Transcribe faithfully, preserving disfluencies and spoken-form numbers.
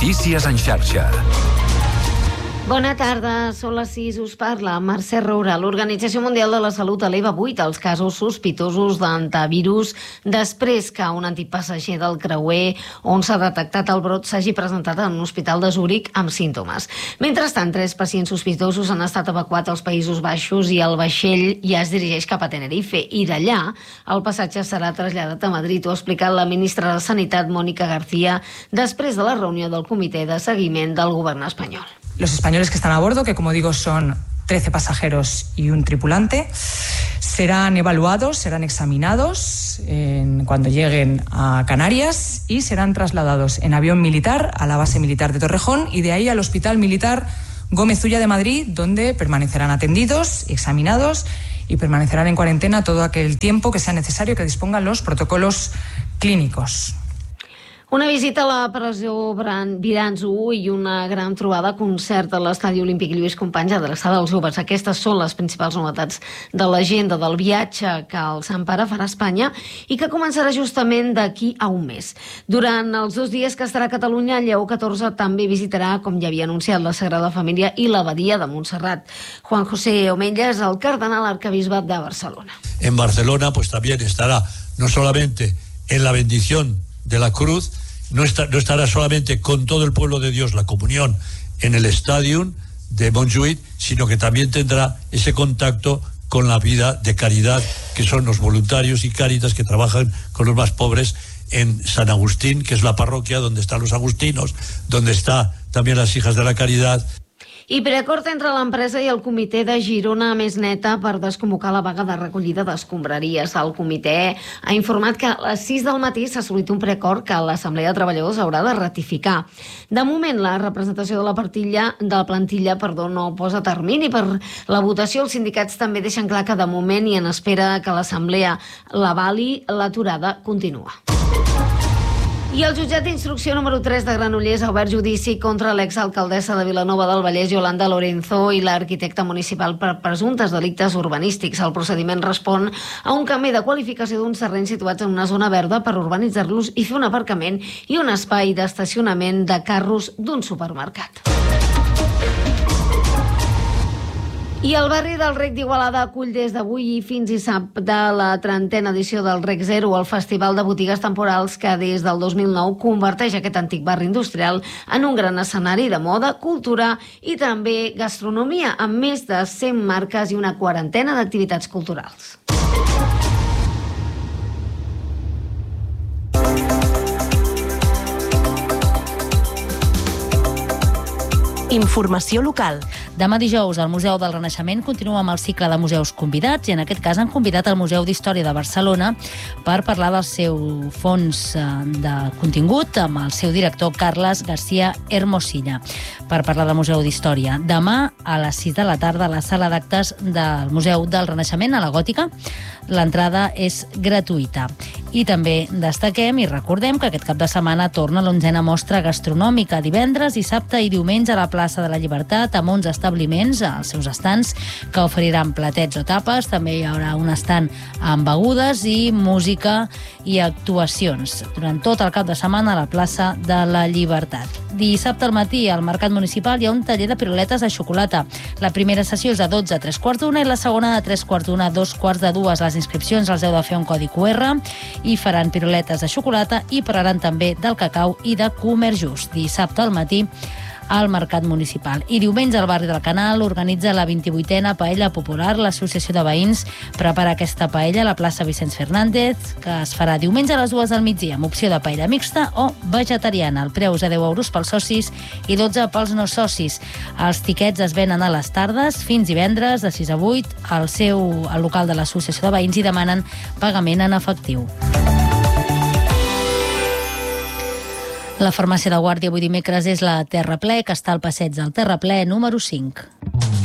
Notícies en xarxa. Bona tarda, són les sis, us parla Mercè Roura. L'Organització Mundial de la Salut eleva vuit els casos sospitosos d'antivirus després que un antic passatger del creuer on s'ha detectat el brot s'hagi presentat en un hospital de Zúrich amb símptomes. Mentrestant, tres pacients sospitosos han estat evacuats als Països Baixos i el vaixell ja es dirigeix cap a Tenerife, i d'allà el passatge serà traslladat a Madrid. Ho ha explicat la ministra de Sanitat, Mónica García, després de la reunió del comitè de seguiment del govern espanyol. Los españoles que están a bordo, que como digo son trece pasajeros y un tripulante, serán evaluados, serán examinados en, cuando lleguen a Canarias y serán trasladados en avión militar a la base militar de Torrejón y de ahí al Hospital Militar Gómez Ulla de Madrid, donde permanecerán atendidos, examinados y permanecerán en cuarentena todo aquel tiempo que sea necesario que dispongan los protocolos clínicos. Una visita a la presó Viranzu i una gran trobada concert a l'Estadi Olímpic Lluís Companys adreçada als joves. Aquestes són les principals novetats de l'agenda del viatge que el Sant Pare farà a Espanya i que començarà justament d'aquí a un mes. Durant els dos dies que estarà a Catalunya, Lleó catorze també visitarà, com ja havia anunciat, la Sagrada Família i l'Abadia de Montserrat. Juan José Omella és el cardenal arquebisbat de Barcelona. En Barcelona pues también estará no solamente en la bendición de la cruz, no, está, no estará solamente con todo el pueblo de Dios la comunión en el Stadium de Montjuïc, sino que también tendrá ese contacto con la vida de caridad que son los voluntarios y Cáritas que trabajan con los más pobres en San Agustín, que es la parroquia donde están los agustinos, donde está también las hijas de la caridad. I preacord entre l'empresa i el comitè de Girona Més Neta per desconvocar la vaga de recollida d'escombraries. El comitè ha informat que a les sis del matí s'ha assolit un preacord que l'Assemblea de Treballadors haurà de ratificar. De moment, la representació de la plantilla, de la plantilla perdó, no posa termini per la votació. Els sindicats també deixen clar que de moment i en espera que l'Assemblea l'avali, l'aturada continua. I el jutjat d'instrucció número tres de Granollers ha obert judici contra l'exalcaldessa de Vilanova del Vallès, Yolanda Lorenzo, i l'arquitecte municipal per presumptes delictes urbanístics. El procediment respon a un canvi de qualificació d'uns terrenys situats en una zona verda per urbanitzar-los i fer un aparcament i un espai d'estacionament de carros d'un supermercat. I el barri del Rec d'Igualada acull des d'avui i fins dissabte la trentena edició del Rec Zero, el festival de botigues temporals que des del dos mil nou converteix aquest antic barri industrial en un gran escenari de moda, cultura i també gastronomia, amb més de cent marques i una quarantena d'activitats culturals. Informació local. Demà dijous, el Museu del Renaixement continua amb el cicle de museus convidats i en aquest cas han convidat el Museu d'Història de Barcelona per parlar del seu fons de contingut amb el seu director Carles García Hermosilla. Per parlar del Museu d'Història, demà a les sis de la tarda a la sala d'actes del Museu del Renaixement a la Gòtica. L'entrada és gratuïta. I també destaquem i recordem que aquest cap de setmana torna l'onzena mostra gastronòmica divendres, dissabte i diumenge a la plaça de la Llibertat amb onze establiments als seus estants que oferiran platets o tapes. També hi haurà un estant amb begudes i música i actuacions durant tot el cap de setmana a la plaça de la Llibertat. Dissabte al matí al Mercat Municipal hi ha un taller de piruletes de xocolata. La primera sessió és de dotze a tres quarts d'una i la segona de tres quarts d'una a dos quarts de dues. Les inscripcions els heu de fer un codi cu erre i faran piruletes de xocolata i parlaran també del cacau i de comerç just. Dissabte al matí al Mercat Municipal. I diumenge al barri del Canal organitza la vint-i-vuitena Paella Popular. L'Associació de Veïns prepara aquesta paella a la plaça Vicenç Fernández, que es farà diumenge a les dues del migdia, amb opció de paella mixta o vegetariana. El preu és de deu euros pels socis i dotze pels no socis. Els tiquets es venen a les tardes fins divendres de sis a vuit al seu al local de l'Associació de Veïns i demanen pagament en efectiu. La farmàcia de Guàrdia avui dimecres és la Terraplè, que està al passeig del Terraplè número cinc.